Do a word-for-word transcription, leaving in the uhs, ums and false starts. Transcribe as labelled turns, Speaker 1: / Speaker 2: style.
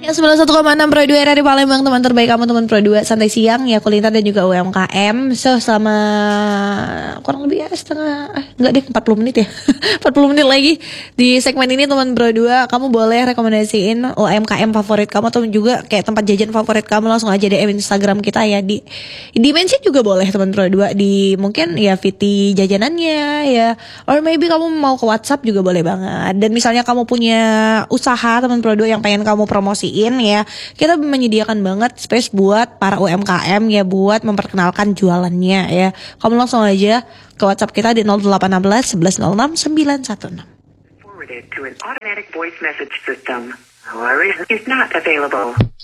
Speaker 1: sembilan puluh satu koma enam Pro dua R R di Palembang, teman terbaik kamu, teman Pro dua santai siang ya, kuliner dan juga U M K M. So selama kurang lebih ya setengah eh, enggak deh empat puluh menit ya empat puluh menit lagi di segmen ini teman Pro dua, kamu boleh rekomendasiin U M K M favorit kamu atau juga kayak tempat jajan favorit kamu, langsung aja D M Instagram kita ya, di di mention juga boleh teman Pro dua, di mungkin ya Viti jajanannya ya, or maybe kamu mau ke WhatsApp juga boleh banget. Dan misalnya kamu punya usaha teman Pro dua yang pengen kamu promosiin ya, kita menyediakan banget space buat para U M K M ya, buat memperkenalkan jualannya ya. Kamu langsung aja ke WhatsApp kita di nol delapan satu satu satu satu nol enam sembilan satu enam.
Speaker 2: Forwarded to an automatic voice message system. However, is not available.